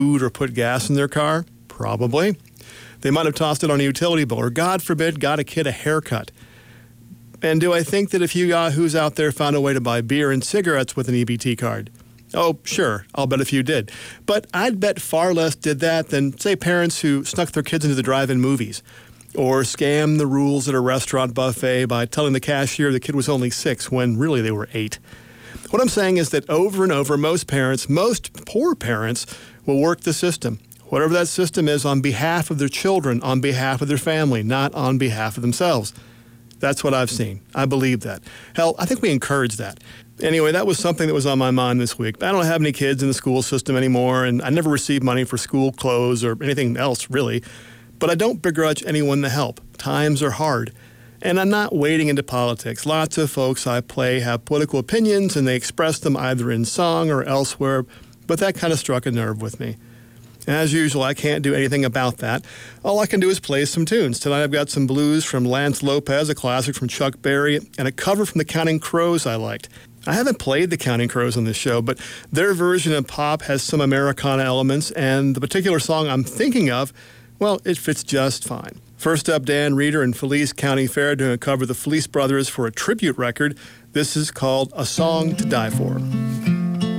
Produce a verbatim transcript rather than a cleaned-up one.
food or put gas in their car? Probably. They might have tossed it on a utility bill, or God forbid, got a kid a haircut. And do I think that a few yahoos out there found a way to buy beer and cigarettes with an E B T card? Oh, sure, I'll bet a few did. But I'd bet far less did that than, say, parents who snuck their kids into the drive-in movies, or scammed the rules at a restaurant buffet by telling the cashier the kid was only six when really they were eight. What I'm saying is that over and over, most parents, most poor parents, will work the system, whatever that system is, on behalf of their children, on behalf of their family, not on behalf of themselves. That's what I've seen. I believe that. Hell, I think we encourage that. Anyway, that was something that was on my mind this week. I don't have any kids in the school system anymore, and I never received money for school clothes or anything else, really. But I don't begrudge anyone the help. Times are hard. And I'm not wading into politics. Lots of folks I play have political opinions, and they express them either in song or elsewhere, but that kind of struck a nerve with me. As usual, I can't do anything about that. All I can do is play some tunes. Tonight I've got some blues from Lance Lopez, a classic from Chuck Berry, and a cover from the Counting Crows I liked. I haven't played the Counting Crows on this show, but their version of pop has some Americana elements, and the particular song I'm thinking of, well, it fits just fine. First up, Dan Reeder and Felice County Fair doing a cover of the Felice Brothers for a tribute record. This is called A Song to Die For.